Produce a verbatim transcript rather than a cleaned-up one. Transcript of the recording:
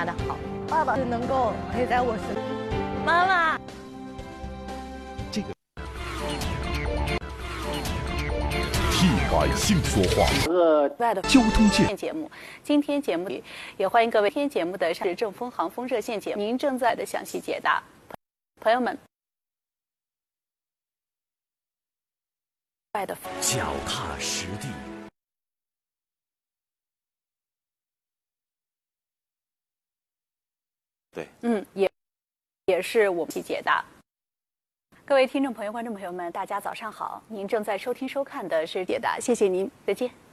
加的好。 爸爸是能够陪在我身边。妈妈， 这个替百姓说话。 呃，在的交通界节目，今天节目里也欢迎各位。今天节目的是正风航风热线节目，您正在的详细解答，朋友们。外的脚踏实地。 对，嗯，也也是我们去解答。各位听众朋友、观众朋友们，大家早上好！您正在收听收看的是解答，谢谢您，再见。